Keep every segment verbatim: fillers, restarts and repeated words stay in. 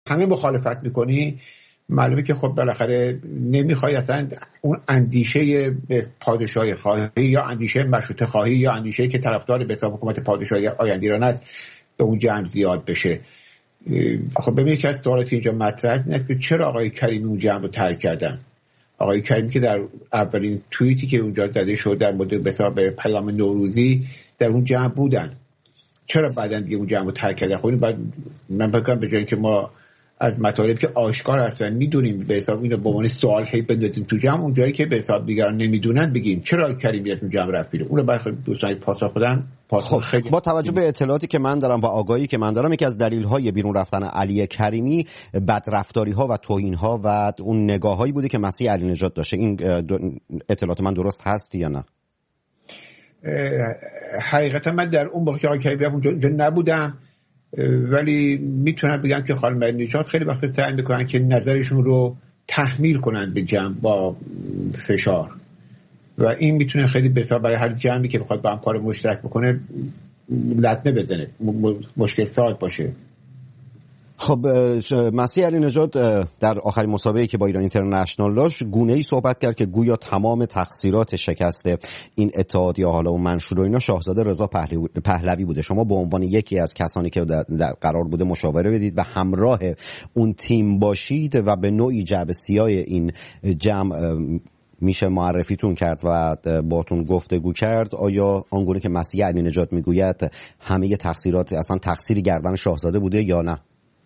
همه مخالفت میکنی، معلومه که خب بالاخره نمیخوای اصلا اون اندیشه به پادشاهی خواهی یا اندیشه مشروطه خواهی یا اندیشه که طرفدار به حساب حکومت پادشاهی آینده ایران است به اون جمع زیاد بشه. خب ببین یکی از سوالاتی اینجا مطرح است که چرا آقای کریمی اون جمع رو ترک کردن. آقای کریمی که در اولین توییتی که اونجا داده شد در مورد به حساب پیام نوروزی در اون جمع بودن، چرا بعدن دیگه اون جمع رو ترک کردن؟ خب بعد من فکر کنم به جای که ما از مطالب که آشکار هستن میدونیم به حساب اینو به عنوان سوال هی بندازیم تو جمع، اون جایی که به حساب دیگران نمیدونن بگیم چرا کریمیت اون جمع رفت بیرون. اونو بعد دوستان پاسخ بدن. خب خیلی با توجه به اطلاعاتی که من دارم و آگاهی که من دارم، یکی از دلایل بیرون رفتن علی کریمی بدرفتاری‌ها و توهین‌ها و اون نگاه‌هایی بوده که مسیح علی نژاد داشته. این اطلاعات من درست هست یا نه؟ حقیقتا من در اون موقع که آقای کریمی اونجا نبودم، ولی میتونم بگم که خانم علی نژاد خیلی وقت سعی میکنن که نظرشون رو تحمیل کنن به جمع با فشار و این میتونه خیلی بسیار برای هر جمعی که بخواد با هم کار مشترک بکنه لطمه بزنه، مشکل ساز باشه. خب مسیح علی نژاد در آخرین مسابقه‌ای که با ایران اینترنشنال داشت گونه‌ای صحبت کرد که گویا تمام تقصیرات شکست این اتحادیه حالا اون منشور و اینا شاهزاده رضا پهلوی بوده. شما به عنوان یکی از کسانی که در, در قرار بوده مشاوره بدید و همراه اون تیم باشید و به نوعی جعبه سیاه این جمع میشه معرفیتون کرد و باتون گفتگو کرد، آیا آنگونه که مسیح علی نژاد میگوید همه تقصیرات اصلا تقصیری گردن شاهزاده بوده یا نه؟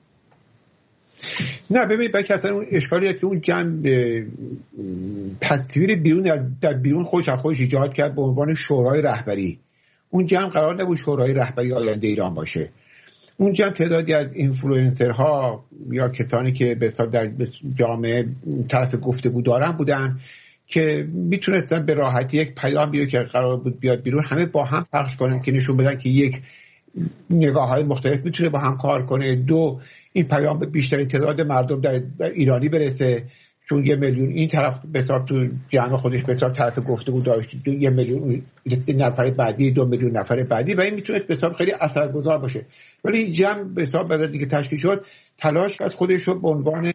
نه ببینید بلکه اصلا اون اشکالی هست که اون جمع تصویر بیرون در بیرون خودش از خودش ایجاد کرد به عنوان شورای رهبری. اون جمع قرار نبود شورای رهبری آینده ایران باشه. اون جمع تعدادی از اینفلوئنسرها یا کسانی که به حساب در جامعه طرف گفتگو دارن بودن که میتونستن به راحتی یک پیامی که قرار بود بیاد بیرون همه با هم پخش کنن که نشون بدن که یک نگاه‌های مختلف میتونه با هم کار کنه، دو این پیام به بیشترین تعداد مردم در ایرانی برسه، چون یه میلیون این طرف به حساب تو جمع خودش به حساب طرف گفتگو داشت، یه میلیون نفر بعدی، دو میلیون نفر بعدی و این میتونه به حساب خیلی اثرگذار باشه. ولی جمع به حساب بعد دیگه تشکیل شد تلاش کرد خودش رو به عنوان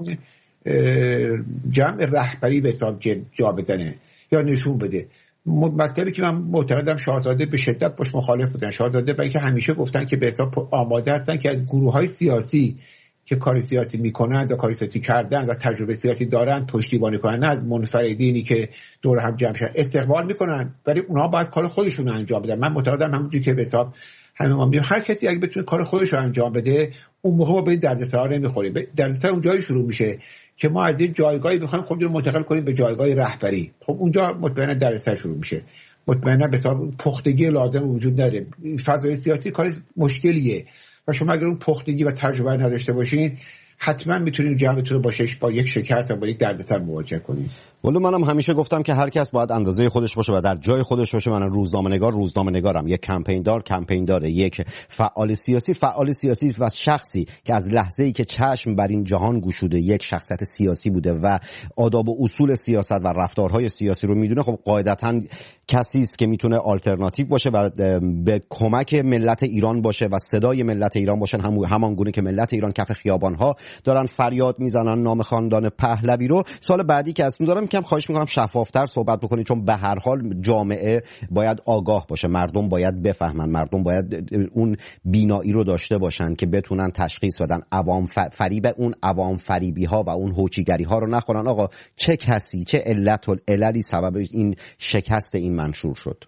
جمع رهبری به حساب جا بزنه یا نشون بده. مطلبی که من معتقدم شاهزاده به شدت باش مخالف بودن. شاهزاده برای که همیشه گفتن که به حساب آماده هستن که از گروه‌های سیاسی که کار سیاسی میکنن و کار سیاسی کردن و تجربه سیاسی دارن پشتیبانی کنن، نه از منفردینی که دور هم جمع شدن استقبال میکنن، ولی اونها باید کار خودشون رو انجام بدن. من معتقدم همونجوری که به حساب همه ما میگیم هر کسی اگه بتونه کار خودش رو انجام بده اون موقع ما به دردسر نمیخوریم. دردسر اون جایی شروع میشه که ما از جایگاهی بخوایم خودمون رو منتقل کنیم به جایگاه رهبری. خب اونجا مطمئنا دردسر شروع میشه، مطمئنا به حساب پختگی لازم وجود نداره. فضای سیاسی کار مشکلیه و شما اگر اون پختگی و تجربه نداشته باشین حتما میتونید جمعتون رو با شش با یک شکست و با یک دردسر مواجه کنید. ولی منم همیشه گفتم که هر کس باید اندازه خودش باشه و در جای خودش باشه. من روزنامه‌نگار روزنامه‌نگارم، یک کمپیندار کمپیندار، یک فعال سیاسی فعال سیاسی و شخصی که از لحظه‌ای که چشم بر این جهان گشوده یک شخصیت سیاسی بوده و آداب و اصول سیاست و رفتارهای سیاسی رو میدونه، خب قاعدتاً کسی است که میتونه آلترناتیو باشه و به کمک ملت ایران باشه و صدای ملت ایران باشن، هم همان گونه که ملت ایران کف خیابان‌ها دارن فریاد میزنن نام خاندان پهلوی رو. سال بعدی که اصلا دارم کم خواهش میکنم شفافتر صحبت بکنید، چون به هر حال جامعه باید آگاه باشه، مردم باید بفهمن، مردم باید اون بینایی رو داشته باشن که بتونن تشخیص بدن، عوام فریب اون عوام فریبی ها و اون هوچیگری ها رو نخورن. آقا چه کسی چه علت العللی سبب این شکست این منشور شد؟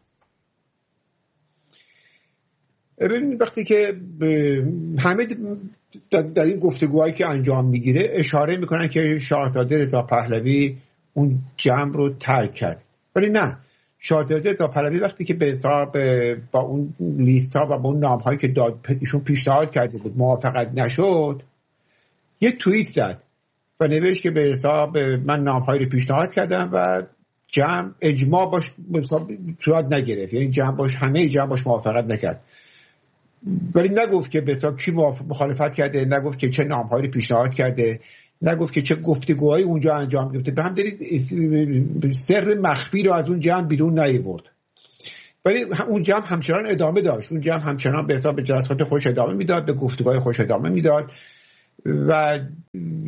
ببینید وقتی که همه در این گفتگوهایی که انجام میگیره اشاره میکنن که شاهزاده رضا پهلوی اون جمع رو ترک کرد، ولی نه، شاهزاده رضا پهلوی وقتی که به حساب با اون لیست‌ها و با اون نام‌هایی که داد ایشون پیشنهاد کرده بود موافقت نشد، یک توییت زد و نوشت که به حساب من نام‌هایی رو پیشنهاد کردم و جمع اجماع باش صورت نگرفت، یعنی جمع باش همه جمع باش موافقت نکرد. ولی نگفت که به حساب کی مخالفت کرده، نگفت که چه نام‌هایی رو پیشنهاد کرده، نگفت که چه گفتگوهایی اونجا انجام گرفته. به هم دارید سر مخفی رو از اون جمع بیرون نیاورد. ولی اون جمع همچنان ادامه داشت، اون جمع همچنان به حساب جلسات خوش ادامه میداد، به گفتگوهای خوش ادامه میداد و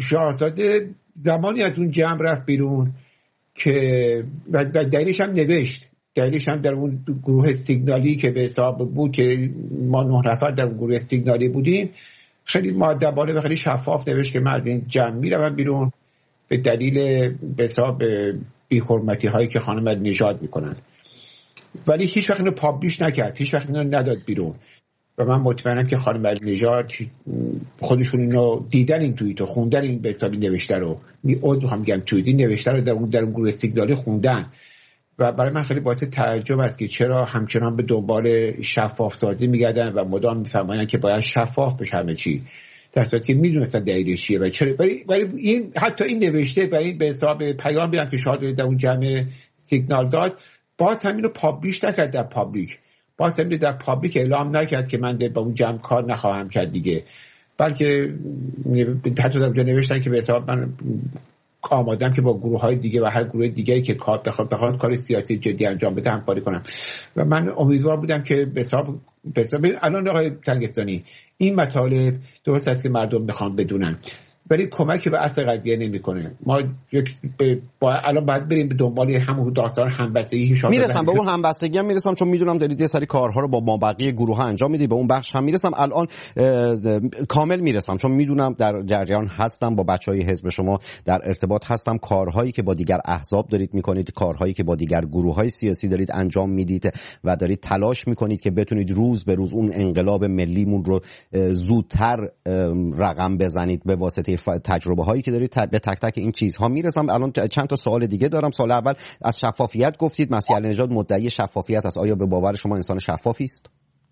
شاهزاده زمانی از اون جمع رفت بیرون که و دلیلش هم نوشت، دلیلش هم در اون گروه سیگنالی که به حساب بود که ما نه نفر در اون گروه سیگنالی بودیم خیلی مؤدبانه و خیلی شفاف نوشت که من از این جمع میروم بیرون به دلیل به حساب بی‌حرمتی هایی که خانم نژاد میکنن، ولی هیچ وقت اینو پابلیش نکرد، هیچ وقت اینو نداد بیرون و من مطمئنم که خانم نژاد خودشون اینو دیدن، این توییت رو خوندن، این به حسابی نوشته رو میاد هم میگم توییتی نوشته رو در اون در اون گروه سیگنالی خوندن و برای من خیلی باعث تعجب است که چرا همچنان به دنبال شفاف سازی میگردن و مدام میفرمایند که باید شفاف بشه همه چی، در صورتی که میدونستن دلیلش چیه و چرا. ولی ولی این حتی این نوشته و این به حساب پیام بیان که شاید در اون جمع سیگنال داد، باز همین رو پابلیش نکرد در پابلیک، باز همین در پابلیک اعلام نکرد که من با اون جمع کار نخواهم کرد دیگه، بلکه حتی در اونجا نوشتن که به حساب من آمادم که با گروه های دیگه و هر گروه دیگری که کار بخواد بخواد کار سیاسی جدی انجام بده همکاری کنم و من امیدوار بودم که به حساب به حساب الان آقای تنگستانی این مطالب درست است که مردم بخوان بدونن ولی کمکی به اصل قضیه نمیکنه. ما با الان باید بریم به دنبال همون داستان همبستگی. میرسم به اون همبستگی هم میرسم چون میدونم دارید یه سری کارها رو با ما بقیه گروه ها انجام میدید، به اون بخش هم میرسم. الان کامل میرسم چون میدونم در جریان هستم، با بچهای حزب شما در ارتباط هستم، کارهایی که با دیگر احزاب دارید میکنید، کارهایی که با دیگر گروه های سیاسی دارید انجام میدید و دارید تلاش میکنید که بتونید روز به روز اون انقلاب ملیمون رو زودتر رقم بزنید به واسطه تجربه هایی که دارید. به تک تک این چیزها میرسم. الان چند تا سوال دیگه دارم. سوال اول از شفافیت گفتید، مسیح علی‌نژاد مدعی شفافیت است، آیا به باور شما انسان شفافی است؟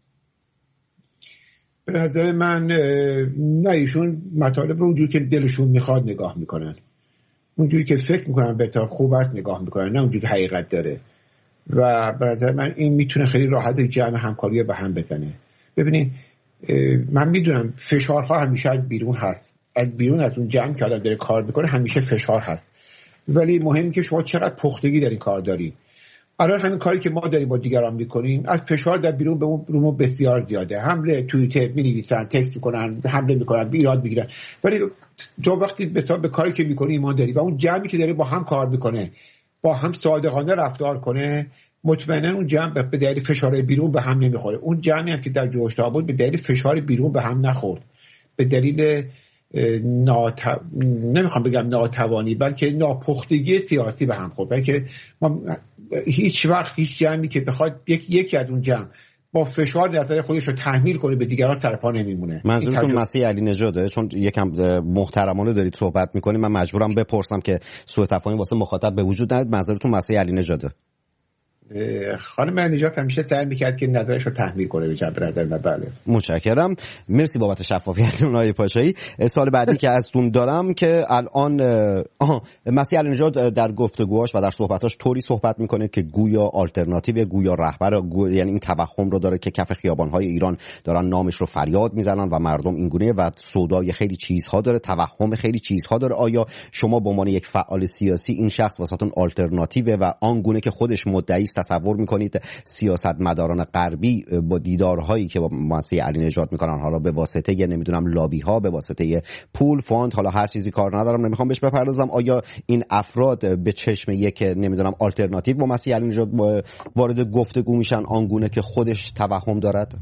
به نظر من نه، ایشون مطالب رو اونجوری که دلشون میخواد نگاه میکنن، اونجوری که فکر میکنن بهتر خوبت نگاه میکنن، نه اونجوری که حقیقت داره و به نظر من این میتونه خیلی راحت جمع همکاری به هم بزنه. ببینید من میدونم فشارها همیشه بیرون هست، از بیرون از اون جمع که آدم داره کار میکنه همیشه فشار هست، ولی مهمه که شما چقدر پختگی در این کار داری. الان همین کاری که ما داریم با دیگران میکنیم از فشار در بیرون به اون رومو بسیار زیاده، حمله توییتر مینویسن، تکست میکنن، حمله میکنن، ایراد میگیرن، ولی تو وقتی به به کاری که میکنی ایمان داری و اون جمعی که داره با هم کار میکنه با هم صادقانه رفتار کنه، مطمئنا اون جمع به دلیل فشار بیرون به هم نمیخوره. اون جمعی هم که در جوش‌ها بود به دلیل فشار بیرون به هم نخورد، به دلیل نات... نمیخوام بگم ناتوانی بلکه ناپختگی سیاسی به هم خورد. بلکه ما هیچ وقت هیچ جمعی که بخواد یک... یکی از اون جمع با فشار نظر خودش رو تحمیل کنه به دیگران سرپا نمیمونه. منظورتون تجربه... مسیح علی‌نژاده؟ چون یکم محترمانه دارید صحبت میکنید، من مجبورم بپرسم که سوء تفاهمی واسه مخاطب به وجود نیاد. منظورتون مسیح علی‌نژاده؟ خانم نژاد همیشه سعی میکرد که نظرش رو تحمیل کنه به جنب نظر من. بله متشکرم، مرسی بابت شفافیتتون آقای پاشایی. سوال بعدی که ازتون دارم که الان آها مسیح علی‌نژاد در گفتگوهاش و در صحبتاش طوری صحبت میکنه که گویا آلترناتیو، گویا رهبر، گویا یعنی این توهم رو داره که کف خیابان‌های ایران دارن نامش رو فریاد میزنن و مردم اینگونه و سودای خیلی چیزها داره، توهم خیلی چیزها داره. آیا شما به عنوان یک فعال سیاسی این شخص واسهتون آلترناتیو و آنگونه که خودش مدعی تصور میکنید سیاستمداران غربی با دیدارهایی که با مسیح علی‌نژاد میکنن، حالا به واسطه یه نمیدونم لابی ها، به واسطه پول، فاند، حالا هر چیزی کار ندارم نمیخوام بهش بپردازم، آیا این افراد به چشم یک نمیدونم آلترناتیو با مسیح علی‌نژاد وارد گفتگو میشن آنگونه که خودش توهم دارد؟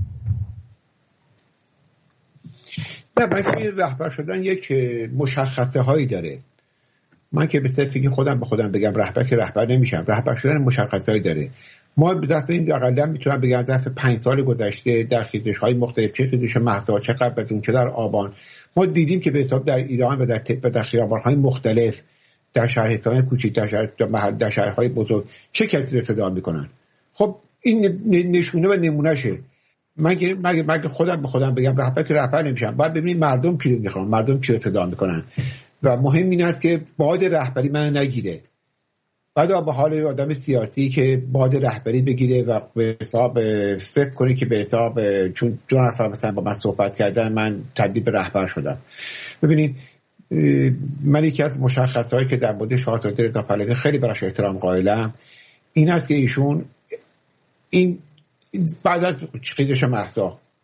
نه، برای رهبر شدن یک مشخصه هایی داره. من که به صرفی که خودم به خودم بگم رهبر که رهبر نمیشم، رهبر شدن مشخصه‌ای داره. ما به ظرف این اقلا میتونم بگم ظرف پنج سال گذشته در خیزش‌های مختلف، چه خیزش مهسا، چه قبل از اون، چه در آبان، ما دیدیم که به حساب در ایران و در و در خیابان‌های مختلف، در شهرهای کوچیک، در شهر در شهرهای بزرگ چه کسی رو صدا میکنن. خب این نشونه و نمونهشه. من مگه مگه خودم به خودم بگم رهبر که رهبر نمیشم، باید ببینیم مردم کی رو میخوان، مردم کی رو صدا میکنن و مهم این است که باد رهبری من نگیره. بعد به حال آدم سیاسی که باد رهبری بگیره و به حساب فکر کنه که به حساب چون دو نفر مثلا با من صحبت کردن من تبدیل به رهبر شدم. ببینید من یکی از مشخصهایی که در مورد شاهزاده رضا پهلوی خیلی براش احترام قائلم این است که ایشون این بعد از خیزش مهسا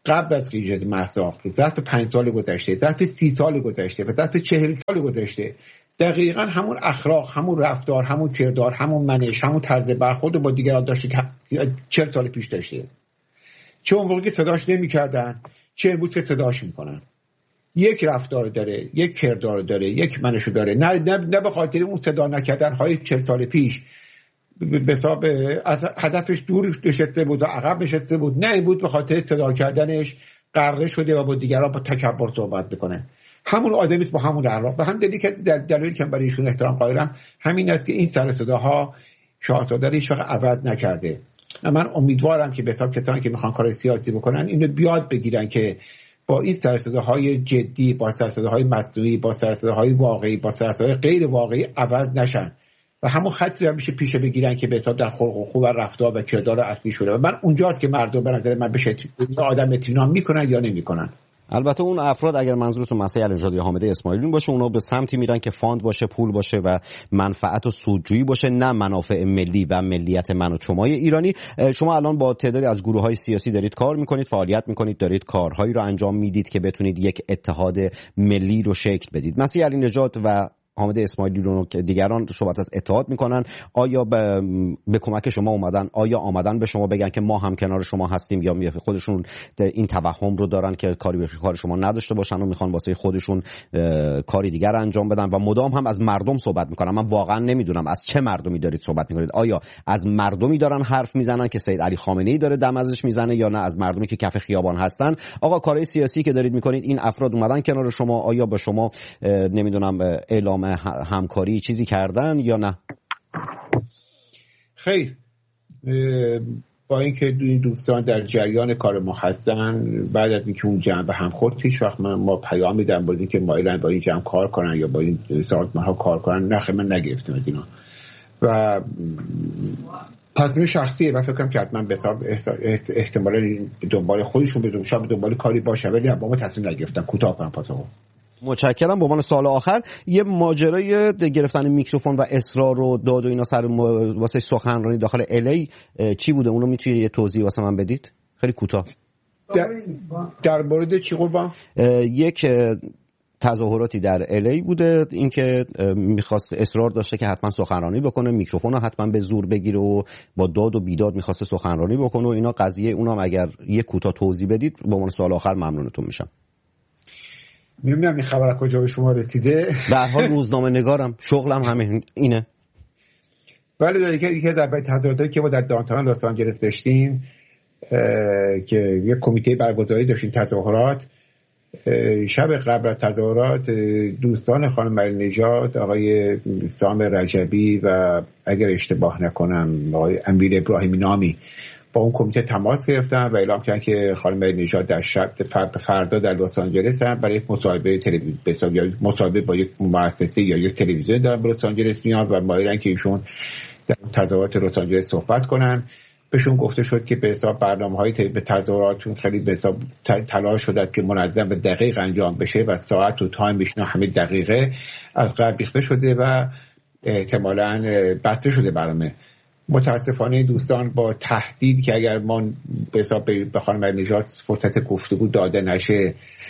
قبل از ایجاد مهسا آخوندی، ظرف پنج سال گذشته، ظرف سی سال گذشته و ظرف چهل سال گذشته دقیقاً همون اخلاق، همون رفتار، همون کردار، همون منش، همون طرز برخورد با دیگران داشته که چهل سال پیش داشته. چه اون موقع که صداش نمی‌کردن، چه امروز که صداش می‌کنن. یک رفتار داره، یک کردار داره، یک منشو داره. نه نه نه به خاطر اون صدا نکردن های چهل سال پیش به حساب از هدفش دور نشسته بود و عقب نشسته بود. نه این بود به خاطر صدا کردنش غرقه شده و با دیگران با تکبر صحبت میکنه. همون آدمیست با همون اخلاق. و هم دلیلی که در دلیلی که برای ایشون احترام قائلم همین است که این سر صداها شاهزاده رو هیچ وقت عوض نکرده. من امیدوارم که به حساب کسانی که میخوان کار سیاسی بکنن اینو بیاد بگیرن که با این سر صداهای جدی، با سر صداهای مصنوعی، با سر صداهای واقعی، با سر صداهای غیر واقعی عوض نشن و همون خطی هم میشه پیش بگیرن که به حساب در خلق و خو و رفتار و کردار اصلی شده. و من اونجاست که مردم به نظر من بشه آدم اطمینان میکنن یا نمیکنن. البته اون افراد اگر منظورتون مسیح علی‌نژاد یا حامد اسماعیلیون باشه، اونا به سمتی میرن که فاند باشه، پول باشه و منفعت و سودجویی باشه، نه منافع ملی و ملیت من و شمای ایرانی. شما الان با تعدادی از گروه‌های سیاسی دارید کار میکنید، فعالیت میکنید، دارید کارهایی رو انجام میدید که بتونید یک اتحاد ملی رو شکل بدید. مسیح علی‌نژاد و حامد اسماعیلیون و دیگران صحبت از اتحاد میکنن. آیا به, به کمک شما اومدن؟ آیا آمدن به شما بگن که ما هم کنار شما هستیم، یا خودشون این توهم رو دارن که کاری به کار شما نداشته باشن و میخوان واسه خودشون کاری دیگر انجام بدن و مدام هم از مردم صحبت میکنن؟ من واقعا نمیدونم از چه مردمی دارید صحبت میکنید. آیا از مردمی دارن حرف میزنن که سید علی خامنه‌ای داره دم ازش میزنه، یا نه از مردمی که کف خیابان هستن؟ آقا کارهای سیاسی که دارید میکنید، این افراد اومدن کنار شما، آیا به شما نمیدونم اعلام همکاری چیزی کردن یا نه؟ خیر، با اینکه این دوستان در جریان کار ما هستن، بعد از اینکه اون جمع به هم خورد هیچ وقت ما پیام میدن بود که مایلن با این جمع کار کنن یا با این سازمان ها کار کنن. نه خیلی من نگرفتم از اینا و تصمیم شخصیه و فکر کنم که حتما به حساب احتمالاً دنبال خودشون بدون شب دنبال کاری باشه، ولی با ما تصمیم نگرفتن. کوتاه کنم پاسخو. متشکرم. به عنوان سوال آخر، یه ماجرای گرفتن میکروفون و اصرار و داد و اینا سر واسه سخنرانی داخل الی چی بوده؟ اونو میتونید یه توضیح واسه من بدید خیلی کوتاه؟ در, در مورد چی قربان؟ یک تظاهراتی در الی بوده، اینکه میخواست اصرار داشته که حتما سخنرانی بکنه، میکروفون رو حتما به زور بگیره و با داد و بیداد میخواست سخنرانی بکنه و اینا قضیه. اونم اگر یه کوتاه توضیح بدید به عنوان سوال آخر ممنونتون میشم. نمیدونم این خبر از کجا به شما رسیده. به هر حال روزنامه نگارم، شغلم همین اینه. ولی در یکی در بیت تظاهراتی که ما در دانتان لس آنجلس داشتیم که یک کمیته برگزاری داشتیم تظاهرات، شب قبل از تظاهرات دوستان خانم علی‌نژاد، آقای سام رجبی و اگر اشتباه نکنم آقای امیر ابراهیمی نامی با اون کمیته تماس گرفتن و اعلام کردن که خانم علی‌نژاد در شب فردا در لس آنجلس هم برای یک مصاحبه تلویزیونی یا مصاحبه با یک مؤسسه یا یک تلویزیون در لس آنجلس میان و مایلن که ایشون در تظاهرات لس آنجلس صحبت کنن. بهشون گفته شد که به حساب برنامه‌های به تظاهراتون خیلی به حساب تلاش شده که منظم و دقیق انجام بشه و ساعت و تایمش همه دقیقه از قبل ریخته شده و احتمالاً بسته شده برنامه. متاسفانه دوستان با تهدید که اگر ما به حساب به خانم علی‌نژاد فرصت گفتگو داده نشه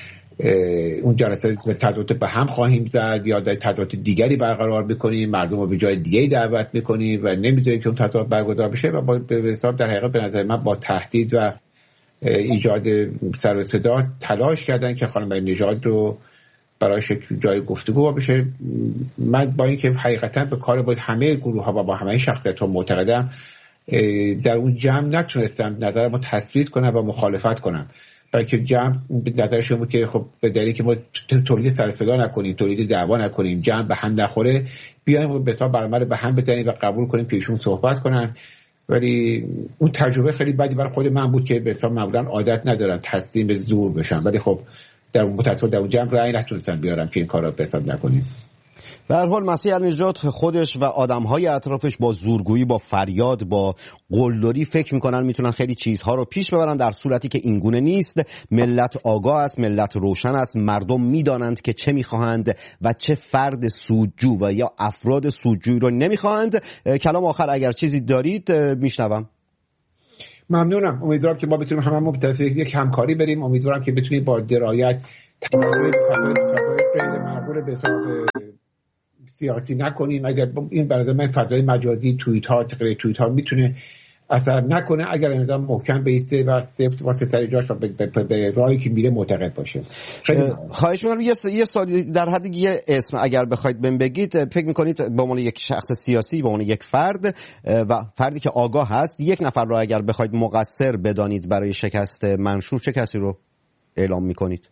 اون جلسه تظاهرات به هم خواهیم زد یا در تظاهرات دیگری برقرار بکنیم، مردم رو به جای دیگری دعوت میکنیم و نمیذاریم که اون تظاهرات برگزار بشه و با به حساب در حقیقت به نظر من با تهدید و ایجاد سر و صدا تلاش کردن که خانم علی‌نژاد رو برای شکل جای گفتگو بشه. من با اینکه حقیقتا به کار بود همه گروه ها و با همه شخصیت ها معتقدم، در اون جمع نتونستم نظر ما تثبیت کنم و مخالفت کنم، بلکه جمع نظرشون بود که خب به دلیلی که ما تولید سر صدا نکنیم، تولید دعوا نکنیم، جمع به هم نخوره، بیایم به حساب برنامه به هم بزنیم و قبول کنیم که ایشون صحبت کنن. ولی اون تجربه خیلی بدی برای خود من بود که به حساب معمولا عادت ندارم تسلیم به زور بشم، ولی خب در متأسفانه در اون جمع رأی نتونستم بیارم که این کارا به حساب نکنیم. به هر حال مسیح علی‌نژاد خودش و آدم‌های اطرافش با زورگویی، با فریاد، با قلدری فکر می‌کنن میتونن خیلی چیزها رو پیش ببرن، در صورتی که اینگونه نیست. ملت آگاه است، ملت روشن است، مردم میدانند که چه می‌خواهند و چه فرد سودجو و یا افراد سودجویی رو نمی‌خواهند. کلام آخر اگر چیزی دارید میشنوم. ممنونم. امیدوارم که ما بتونیم هممون به طرف یک همکاری بریم. امیدوارم که بتونیم با درایت تغییر غیر معقول به حساب سیاسی نکنیم. اگر این برای من فضای مجازی توییت ها غیر توییت ها میتونه اثر نکنه، اگر نمیدونم محکم بیسته و سفت واسه سر جاش و به راهی که میره معتقد باشه. خواهش می‌کنم یه یه سوالی در حد یه اسم اگر بخواید بهم بگید، فکر می‌کنید به عنوان یک شخص سیاسی، به عنوان یک فرد و فردی که آگاه هست، یک نفر رو اگر بخواید مقصر بدانید برای شکست منشور، چه کسی رو اعلام می‌کنید؟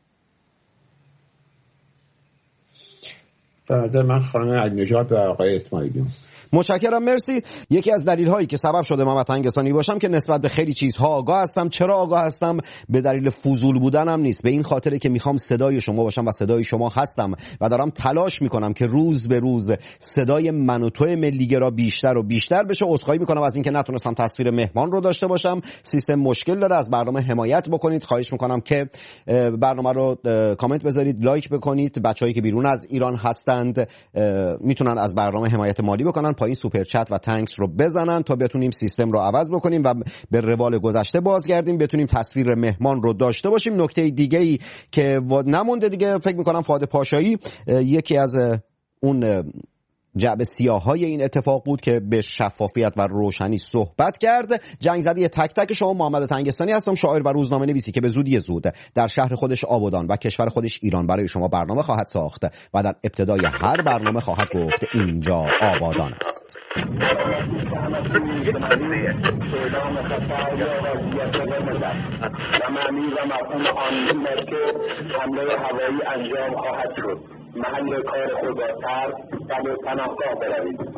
به نظر من خانم علی‌نژاد و آقای اسماعیلیون. متشکرم، مرسی. یکی از دلیل هایی که سبب شده محمد تنگستانی باشم که نسبت به خیلی چیزها آگاه هستم. چرا آگاه هستم؟ به دلیل فضول بودنم نیست، به این خاطره که میخوام صدای شما باشم و صدای شما هستم و دارم تلاش میکنم که روز به روز صدای من و تو ملیگرا بیشتر و بیشتر بشه. عذرخواهی میکنم از اینکه نتونستم تصویر مهمان رو داشته باشم. سیستم مشکل داره، از برنامه حمایت بکنید. خواهش میکنم که برنامه رو کامنت بذارید، لایک بکنید. بچه‌هایی که بیرون از ایران هستند میتونن از برنامه حمایت مالی بکنن، پایین سوپر چت و تانکس رو بزنن تا بتونیم سیستم رو عوض بکنیم و به روال گذشته بازگردیم، بتونیم تصویر مهمان رو داشته باشیم. نکته دیگه ای که نمونده دیگه، فکر میکنم فؤاد پاشایی یکی از اون جعبه سیاهای این اتفاق بود که به شفافیت و روشنی صحبت کرد. جنگ زده تک تک شما. محمد تنگستانی هستم، شاعر و روزنامه نویسی که به زودی زود در شهر خودش آبادان و کشور خودش ایران برای شما برنامه خواهد ساخت و در ابتدای هر برنامه خواهد گفت اینجا آبادان است. محل کار خدا تر و پناهگاه بروید.